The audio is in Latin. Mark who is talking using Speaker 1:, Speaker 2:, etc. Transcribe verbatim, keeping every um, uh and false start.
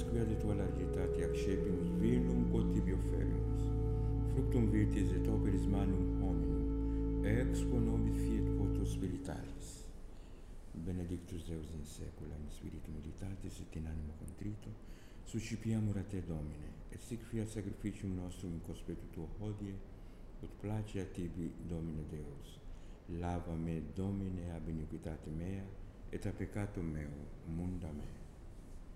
Speaker 1: quia de tua largitate accepimus vilum quod tibi offerimus. Fructum vitis et operis manum hominum, ex quo nobis fiet potus spiritualis. Benedictus Deus in saecula, in spiritu militatis et in animo contrito, suscipiamur a te, Domine, et sic fiat sacrificium nostrum in conspectu tuo hodie, ut place a tibi, Domine Deus. Lava me, Domine, ab iniquitate mea, et a peccatum meo munda me.